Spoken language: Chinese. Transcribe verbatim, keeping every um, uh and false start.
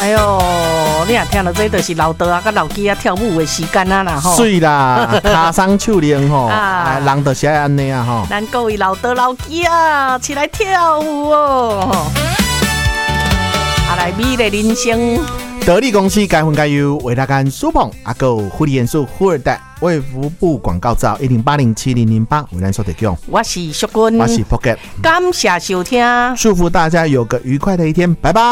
哎呦，你也听到这就是老道啊，跟老鸡啊跳舞的时间啊啦吼。 水啦，卡上手灵吼，啊，人就是爱安尼啊吼。 咱各位老道老鸡啊，起来跳舞哦！啊，来美丽人生。 得力公司该分该有维他干舒捧，阿够护理元素富二代卫福部广告照一零八零七零零八为咱所提供。 我是淑君， 我是 Pocket， 感谢收听， 祝福大家有个愉快的一天，拜拜。